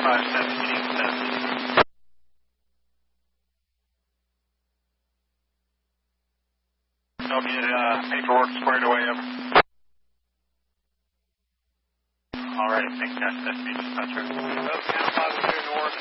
517. I'll get paperwork squared away. Alright, I think that's me dispatcher. Okay, 502 north.